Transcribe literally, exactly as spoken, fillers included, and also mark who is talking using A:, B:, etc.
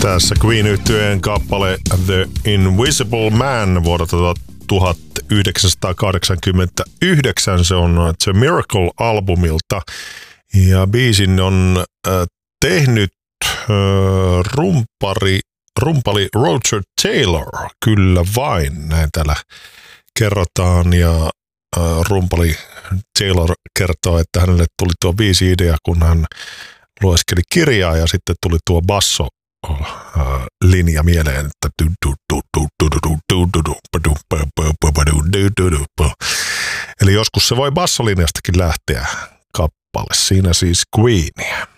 A: Tässä Queen-yhtyeen kappale The Invisible Man vuodelta tuhatyhdeksänsataakahdeksankymmentäyhdeksän. Se on The Miracle-albumilta. Ja biisin on äh, tehnyt äh, rumpari, rumpali Roger Taylor. Kyllä vain, näin täällä kerrotaan. Ja äh, rumpali Taylor kertoo, että hänelle tuli tuo biisi-idea, kun hän lueskeli kirjaa ja sitten tuli tuo basso linja mieleen, että eli joskus se voi bassolinjastakin lähteä kappale. Siinä siis Queenia.